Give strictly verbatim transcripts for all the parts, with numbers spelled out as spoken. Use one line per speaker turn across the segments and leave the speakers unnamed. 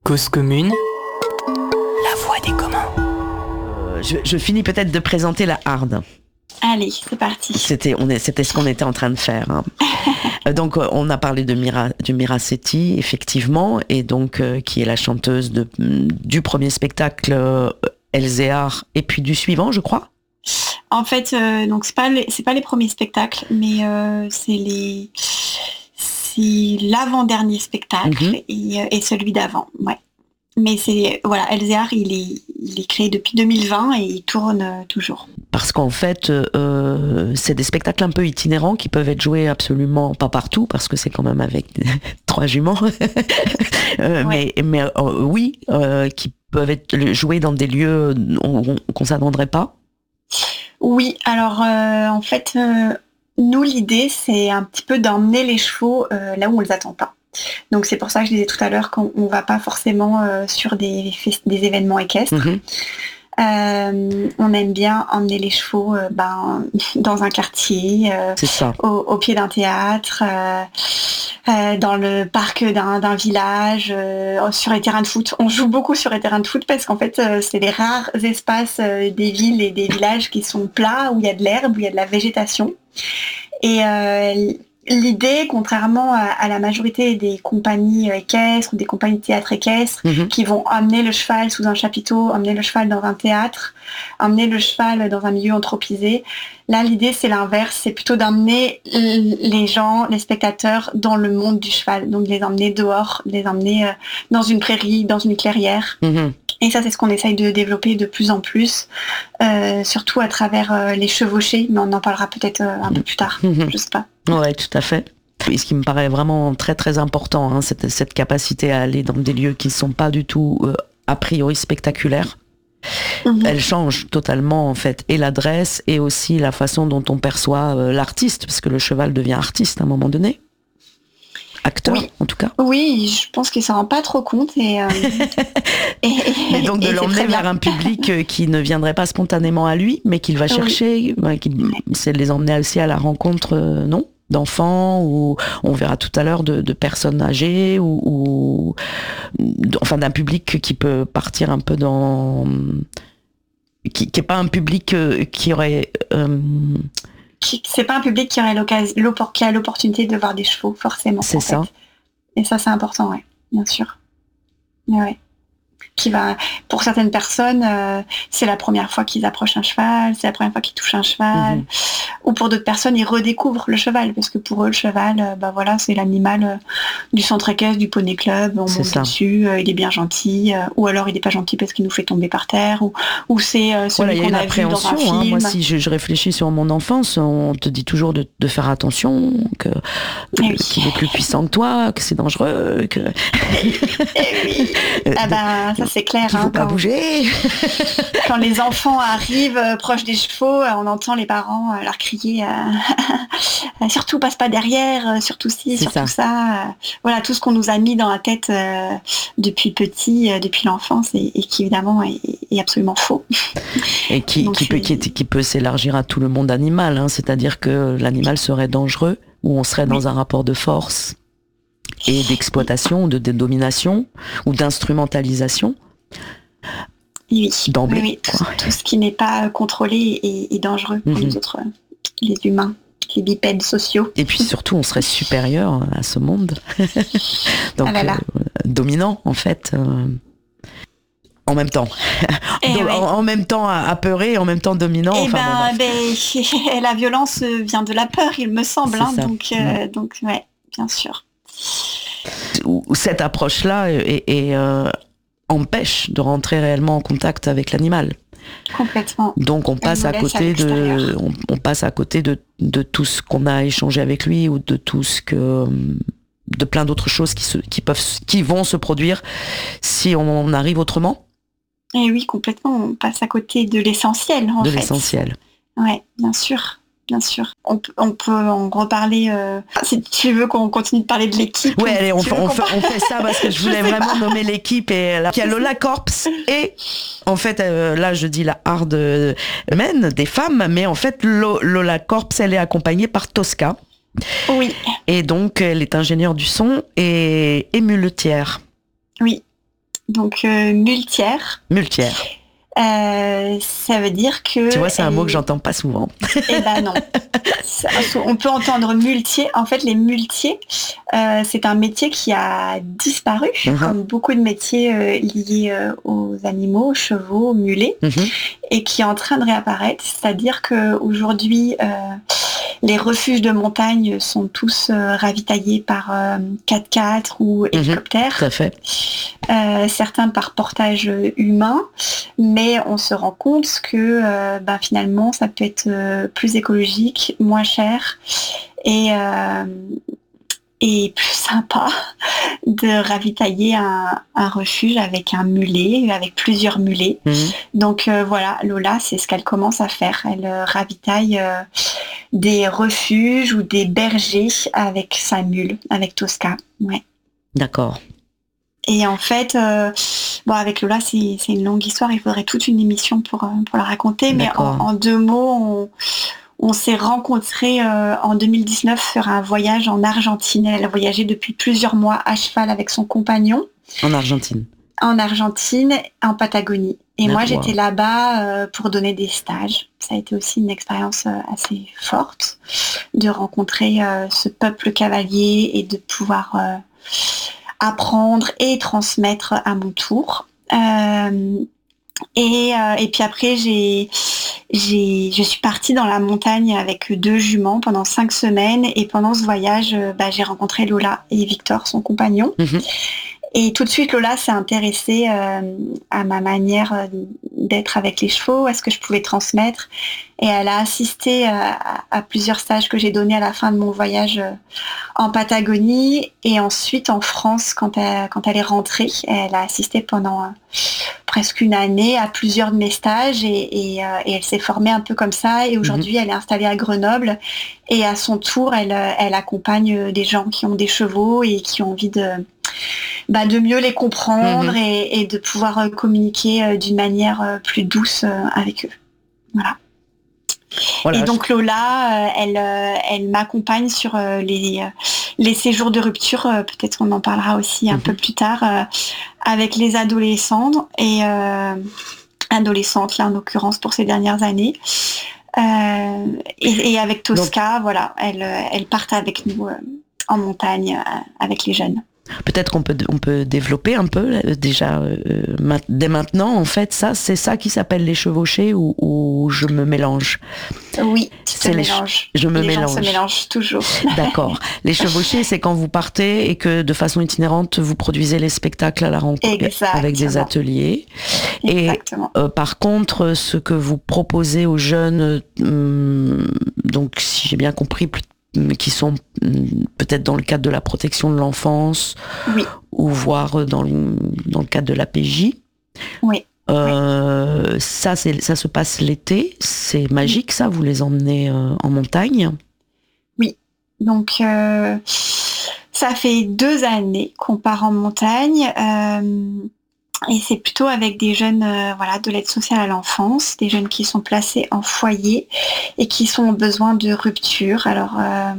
Cause commune, la voix des communs.
Euh, je, je finis peut-être de présenter la harde.
Allez, c'est parti.
C'était, on est, c'était ce qu'on était en train de faire. Hein. Donc, on a parlé de Mira, de Mira Sethi, effectivement, et donc euh, qui est la chanteuse de, du premier spectacle euh, Elzéar, et puis du suivant, je crois.
En fait, euh, donc c'est pas les, c'est pas les premiers spectacles, mais euh, c'est les, c'est l'avant-dernier spectacle mm-hmm. et, et celui d'avant, ouais. Mais c'est, voilà, Elzéar, il est, il est créé depuis deux mille vingt et il tourne euh, toujours.
Parce qu'en fait, euh, c'est des spectacles un peu itinérants qui peuvent être joués absolument pas partout, parce que c'est quand même avec trois juments. euh, ouais. Mais, mais euh, oui, euh, qui peuvent être joués dans des lieux qu'on ne s'attendrait pas.
Oui, alors euh, en fait, euh, nous, l'idée, c'est un petit peu d'emmener les chevaux euh, là où on les attend pas. Donc c'est pour ça que je disais tout à l'heure qu'on ne va pas forcément euh, sur des, des événements équestres. Mmh. Euh, on aime bien emmener les chevaux euh, ben, dans un quartier, euh, au, au pied d'un théâtre, euh, euh, dans le parc d'un, d'un village, euh, sur les terrains de foot. On joue beaucoup sur les terrains de foot parce qu'en fait, euh, c'est les rares espaces euh, des villes et des villages qui sont plats, où il y a de l'herbe, où il y a de la végétation. Et euh, l'idée, contrairement à, à la majorité des compagnies équestres ou des compagnies de théâtre équestres mmh. qui vont emmener le cheval sous un chapiteau, emmener le cheval dans un théâtre, emmener le cheval dans un milieu anthropisé, là l'idée c'est l'inverse, c'est plutôt d'emmener les gens, les spectateurs dans le monde du cheval, donc les emmener dehors, les emmener dans une prairie, dans une clairière. Mmh. Et ça, c'est ce qu'on essaye de développer de plus en plus, euh, surtout à travers euh, les chevauchés, mais on en parlera peut-être euh, un peu plus tard, mmh. je sais pas.
Ouais, tout à fait. Et ce qui me paraît vraiment très très important, hein, cette, cette capacité à aller dans des lieux qui ne sont pas du tout euh, a priori spectaculaires. Mmh. Elle change totalement en fait, et l'adresse et aussi la façon dont on perçoit euh, l'artiste, parce que le cheval devient artiste à un moment donné. Acteur,
oui.
en tout cas.
Oui, je pense qu'il ne s'en rend pas trop compte. Et, euh,
et, et donc de et l'emmener vers un public qui ne viendrait pas spontanément à lui, mais qu'il va chercher, oui. qui, c'est de les emmener aussi à la rencontre, euh, non d'enfants, ou on verra tout à l'heure de, de personnes âgées, ou, ou enfin d'un public qui peut partir un peu dans... qui n'est pas un public qui aurait... Euh,
c'est pas un public qui aurait l'occasion, qui a l'opportunité de voir des chevaux, forcément.
C'est ça.
Fait. Et ça, c'est important, ouais, bien sûr. Ouais. Qui va, pour certaines personnes, euh, c'est la première fois qu'ils approchent un cheval, c'est la première fois qu'ils touchent un cheval. Mmh. Ou pour d'autres personnes, ils redécouvrent le cheval, parce que pour eux, le cheval, euh, bah voilà, c'est l'animal euh, du centre équestre, du poney club, on
c'est
monte
ça.
dessus, euh, il est bien gentil, euh, ou alors il n'est pas gentil parce qu'il nous fait tomber par terre, ou, ou c'est euh, celui
voilà,
qu'on a, a vu dans un film.
Hein. Moi, si je, je réfléchis sur mon enfance, on te dit toujours de, de faire attention, que, oui. qu'il est plus puissant que toi, que c'est dangereux, que...
oui. Ah bah, ça c'est clair.
Il ne faut
hein,
pas
quand,
bouger.
Quand les enfants arrivent euh, proches des chevaux, euh, on entend les parents euh, leur crier euh, surtout passe pas derrière, euh, surtout ci,
c'est
surtout ça.
ça.
Euh, voilà, tout ce qu'on nous a mis dans la tête euh, depuis petit, euh, depuis l'enfance, et, et qui évidemment est, est absolument faux.
Et qui, Donc, qui, peut, qui, qui peut s'élargir à tout le monde animal, hein, c'est-à-dire que l'animal serait dangereux, ou on serait dans oui. un rapport de force et d'exploitation, de, de domination, ou d'instrumentalisation.
Oui,
d'emblée.
Oui, tout, tout ce qui n'est pas contrôlé est, est dangereux pour mm-hmm. les autres, les humains, les bipèdes sociaux.
Et puis surtout, on serait supérieur à ce monde. Donc, ah là là. Euh, dominant, en fait. Euh, en même temps. Donc,
ouais.
en, en même temps apeuré, en même temps dominant.
Et
enfin,
ben, bon, ben, la violence vient de la peur, il me semble. Hein, donc, euh, ouais. donc, ouais, bien sûr.
Cette approche-là est... est euh, empêche de rentrer réellement en contact avec l'animal.
Complètement.
Donc on passe à côté de, on, on passe à côté de, de tout ce qu'on a échangé avec lui, ou de tout ce que, de plein d'autres choses qui se, qui peuvent, qui vont se produire si on arrive autrement.
Et oui, complètement. On passe à côté de l'essentiel, en
de
fait.
De l'essentiel.
Ouais, bien sûr. Bien sûr. On, on peut en reparler. Euh... Si tu veux qu'on continue de parler de l'équipe.
Oui, allez, on,
si
on, on, fait, on fait ça parce que je voulais je vraiment pas. nommer l'équipe. Et là, il y a Lola Corps et en fait, euh, là, je dis la hard men, des femmes, mais en fait, Lola Corps, elle est accompagnée par Tosca.
Oui.
Et donc, elle est ingénieure du son et, et muletière.
Oui. donc euh, muletière.
Muletière.
Euh, ça veut dire que...
Tu vois, c'est un
elle...
mot que j'entends pas souvent.
Eh ben non. On peut entendre muletier. En fait, les muletiers, euh, c'est un métier qui a disparu, uh-huh. comme beaucoup de métiers euh, liés euh, aux animaux, aux chevaux, aux mulets, uh-huh. et qui est en train de réapparaître. C'est-à-dire qu'aujourd'hui, euh, les refuges de montagne sont tous euh, ravitaillés par euh, quatre-quatre ou uh-huh. hélicoptères.
Tout à fait.
Euh, certains par portage humain, mais on se rend compte que euh, ben, finalement ça peut être euh, plus écologique, moins cher et, euh, et plus sympa de ravitailler un, un refuge avec un mulet, avec plusieurs mulets. Mmh. Donc euh, voilà, Lola, c'est ce qu'elle commence à faire. Elle euh, ravitaille euh, des refuges ou des bergers avec sa mule, avec Tosca. Ouais.
D'accord.
Et en fait, euh, bon, avec Lola, c'est, c'est une longue histoire, il faudrait toute une émission pour, pour la raconter, mais en, en deux mots, on, on s'est rencontrés euh, en deux mille dix-neuf sur un voyage en Argentine. Elle a voyagé depuis plusieurs mois à cheval avec son compagnon.
En Argentine.
En Argentine, en Patagonie. Et ah, moi, wow. j'étais là-bas euh, pour donner des stages. Ça a été aussi une expérience euh, assez forte de rencontrer euh, ce peuple cavalier et de pouvoir... Euh, apprendre et transmettre à mon tour. Euh, et, euh, et puis après, j'ai, j'ai, je suis partie dans la montagne avec deux juments pendant cinq semaines. Et pendant ce voyage, bah, j'ai rencontré Lola et Victor, son compagnon. Mmh. Et tout de suite, Lola s'est intéressée euh, à ma manière d'être avec les chevaux, à ce que je pouvais transmettre. Et elle a assisté à, à plusieurs stages que j'ai donnés à la fin de mon voyage en Patagonie. Et ensuite, en France, quand elle, quand elle est rentrée, elle a assisté pendant euh, presque une année à plusieurs de mes stages. Et, et, euh, et elle s'est formée un peu comme ça. Et aujourd'hui, mmh. elle est installée à Grenoble. Et à son tour, elle, elle accompagne des gens qui ont des chevaux et qui ont envie de... Bah, de mieux les comprendre mmh. et, et de pouvoir euh, communiquer euh, d'une manière euh, plus douce euh, avec eux. Voilà. Voilà. Et donc Lola, euh, elle, euh, elle m'accompagne sur euh, les, euh, les séjours de rupture, euh, peut-être on en parlera aussi un mmh. peu plus tard, euh, avec les adolescents et euh, adolescentes, là en l'occurrence pour ces dernières années. Euh, et, et avec Tosca, donc, voilà, elle, elle part avec nous euh, en montagne euh, avec les jeunes.
Peut-être qu'on peut, on peut développer un peu euh, déjà euh, ma, dès maintenant. En fait, ça, c'est ça qui s'appelle les chevauchés ou, ou je me mélange.
Oui, tu te mélanges.
Je me
les
mélange.
gens se mélangent toujours.
D'accord. Les chevauchés, c'est quand vous partez et que de façon itinérante, vous produisez les spectacles à la rencontre. Exactement. Avec des ateliers. Exactement. Et euh, par contre, ce que vous proposez aux jeunes, euh, donc si j'ai bien compris, plus qui sont peut-être dans le cadre de la protection de l'enfance,
oui.
ou voire dans le, dans le cadre de l'A P J.
Oui.
Euh, oui. Ça, c'est, ça se passe l'été, c'est magique, ça, vous les emmenez euh, en montagne?
Oui, donc euh, ça fait deux années qu'on part en montagne. Euh, Et c'est plutôt avec des jeunes euh, voilà, de l'aide sociale à l'enfance, des jeunes qui sont placés en foyer et qui sont en besoin de rupture. Alors, euh,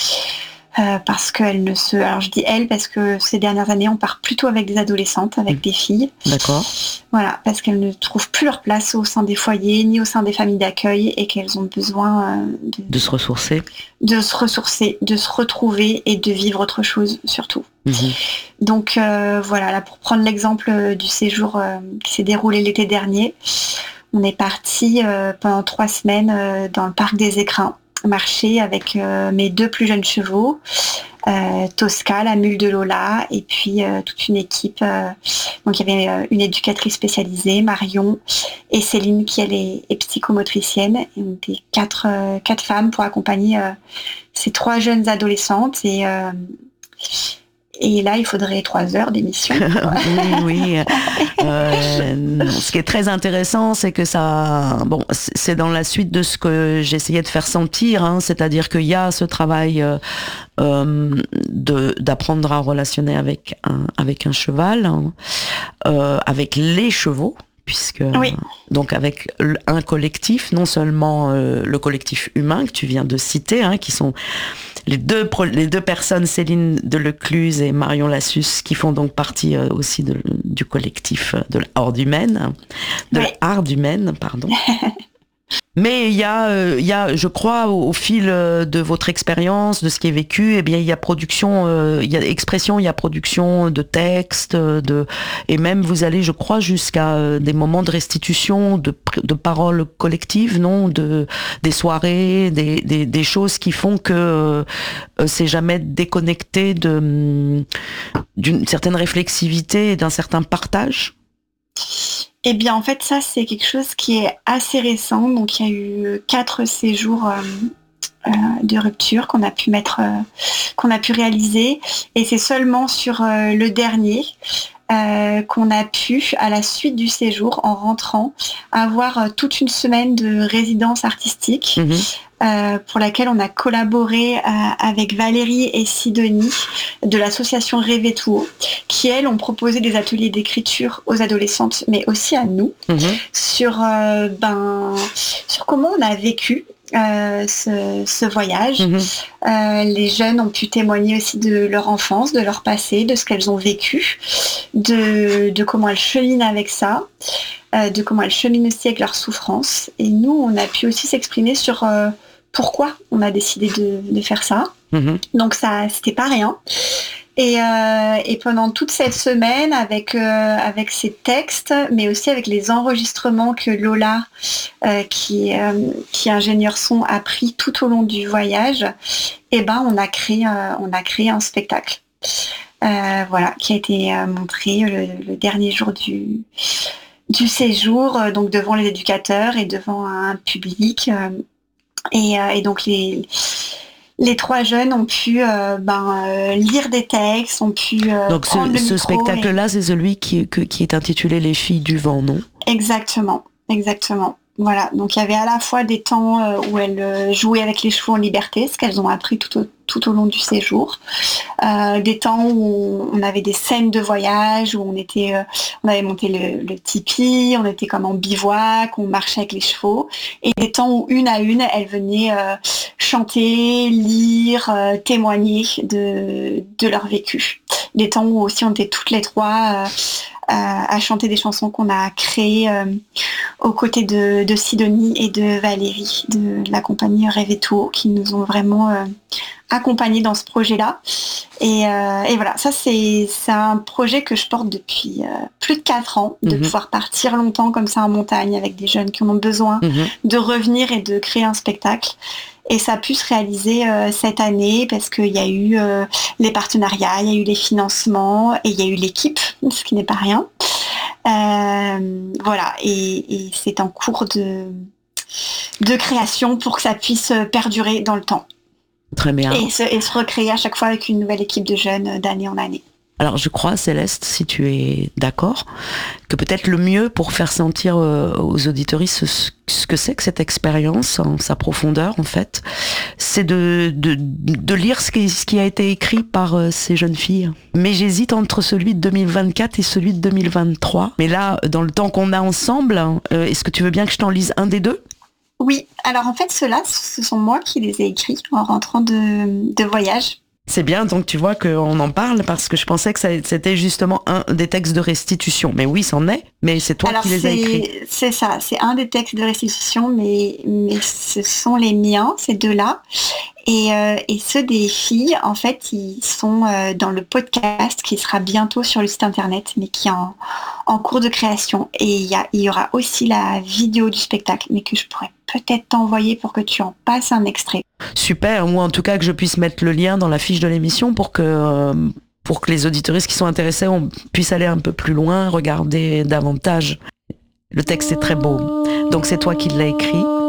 euh, parce qu'elles ne se... Alors, je dis elles parce que ces dernières années, on part plutôt avec des adolescentes, avec mmh. des filles.
D'accord.
Voilà, parce qu'elles ne trouvent plus leur place au sein des foyers, ni au sein des familles d'accueil et qu'elles ont besoin euh, de...
De se ressourcer.
De se ressourcer, de se retrouver et de vivre autre chose, surtout. Mmh. Donc euh, voilà, là pour prendre l'exemple du séjour euh, qui s'est déroulé l'été dernier, on est parti euh, pendant trois semaines euh, dans le parc des Écrins, marcher avec euh, mes deux plus jeunes chevaux, euh, Tosca, la mule de Lola, et puis euh, toute une équipe. Euh, donc il y avait euh, une éducatrice spécialisée, Marion, et Céline qui elle est, est psychomotricienne. Et on était quatre, euh, quatre femmes pour accompagner euh, ces trois jeunes adolescentes et euh, Et là, il faudrait trois heures d'émission.
oui, oui. Euh, ce qui est très intéressant, c'est que ça, bon, c'est dans la suite de ce que j'essayais de faire sentir, hein, c'est-à-dire qu'il y a ce travail euh, de, d'apprendre à relationner avec un, avec un cheval, hein, euh, avec les chevaux, puisque
oui.
donc avec un collectif, non seulement euh, le collectif humain que tu viens de citer, hein, qui sont les deux les deux personnes, Céline Delecluse et Marion Lassus, qui font donc partie euh, aussi de, du collectif de l'Art humaine, de oui. l'Art humaine, pardon. Mais il y a, euh, il y a, je crois, au, au fil de votre expérience, de ce qui est vécu, eh bien, il y a production, euh, il y a expression, il y a production de textes, de, et même vous allez, je crois, jusqu'à euh, des moments de restitution, de, de paroles collectives, non, de des soirées, des, des, des choses qui font que euh, c'est jamais déconnecté de d'une certaine réflexivité et d'un certain partage.
Eh bien, en fait, ça, c'est quelque chose qui est assez récent. Donc, il y a eu quatre séjours euh, euh, de rupture qu'on a pu mettre, euh, qu'on a pu réaliser. Et c'est seulement sur euh, le dernier euh, qu'on a pu, à la suite du séjour, en rentrant, avoir euh, toute une semaine de résidence artistique. Mmh. Euh, pour laquelle on a collaboré euh, avec Valérie et Sidonie de l'association Revetuo, qui elles ont proposé des ateliers d'écriture aux adolescentes, mais aussi à nous, mmh. sur, euh, ben, sur comment on a vécu euh, ce, ce voyage. Mmh. Euh, les jeunes ont pu témoigner aussi de leur enfance, de leur passé, de ce qu'elles ont vécu, de, de comment elles cheminent avec ça. Euh, de comment elles cheminent aussi avec leur souffrance. Et nous, on a pu aussi s'exprimer sur euh, pourquoi on a décidé de, de faire ça. Mmh. Donc ça, c'était pas rien. Et, euh, et pendant toute cette semaine, avec, euh, avec ces textes, mais aussi avec les enregistrements que Lola, euh, qui, euh, qui est ingénieur son, a pris tout au long du voyage, eh ben, on a créé, euh, on a créé un spectacle. Euh, voilà, qui a été euh, montré le, le dernier jour du... du séjour, euh, donc devant les éducateurs et devant un public. Euh, et, euh, et donc les, les trois jeunes ont pu euh, ben, euh, lire des textes, ont pu euh,
donc ce,
prendre le
ce
micro.
spectacle-là, et... c'est celui qui, que, qui est intitulé Les filles du vent, non ?
Exactement, exactement. Voilà, donc il y avait à la fois des temps euh, où elles euh, jouaient avec les chevaux en liberté, ce qu'elles ont appris tout au, tout au long du séjour, euh, des temps où on avait des scènes de voyage, où on était, euh, on avait monté le, le tipi, on était comme en bivouac, on marchait avec les chevaux, et des temps où une à une, elles venaient euh, chanter, lire, euh, témoigner de, de leur vécu. Des temps où aussi on était toutes les trois euh, à chanter des chansons qu'on a créées euh, aux côtés de, de Sidonie et de Valérie de la compagnie Revetuo, qui nous ont vraiment euh, accompagnés dans ce projet-là. Et, euh, et voilà, ça c'est, c'est un projet que je porte depuis euh, plus de quatre ans, de mmh. pouvoir partir longtemps comme ça en montagne avec des jeunes qui en ont besoin, mmh. de revenir et de créer un spectacle. Et ça a pu se réaliser euh, cette année parce qu'il y a eu euh, les partenariats, il y a eu les financements et il y a eu l'équipe, ce qui n'est pas rien. Euh, voilà, et, et c'est en cours de, de création pour que ça puisse perdurer dans le temps.
Très bien.
Et se, et se recréer à chaque fois avec une nouvelle équipe de jeunes d'année en année.
Alors je crois, Céleste, si tu es d'accord, que peut-être le mieux pour faire sentir euh, aux auditeuristes ce, ce que c'est que cette expérience, en sa profondeur en fait, c'est de, de, de lire ce qui, ce qui a été écrit par euh, ces jeunes filles. Mais j'hésite entre celui de deux mille vingt-quatre et celui de deux mille vingt-trois. Mais là, dans le temps qu'on a ensemble, euh, est-ce que tu veux bien que je t'en lise un des deux ?
Oui, alors en fait ceux-là, ce sont moi qui les ai écrits en rentrant de, de voyage.
C'est bien, donc tu vois qu'on en parle parce que je pensais que ça, c'était justement un des textes de restitution. Mais oui, c'en est, mais c'est toi
Alors
qui les as écrits.
C'est ça, c'est un des textes de restitution, mais, mais ce sont les miens, ces deux-là. Et, euh, et ceux des filles, en fait, ils sont euh, dans le podcast qui sera bientôt sur le site internet, mais qui est en, en cours de création. Et il y, a, il y aura aussi la vidéo du spectacle, mais que je pourrais peut-être t'envoyer pour que tu en passes un extrait.
Super, ou en tout cas que je puisse mettre le lien dans la fiche de l'émission pour que, euh, pour que les auditeuristes qui sont intéressés on puisse aller un peu plus loin, regarder davantage. Le texte est très beau. Donc c'est toi qui l'as écrit.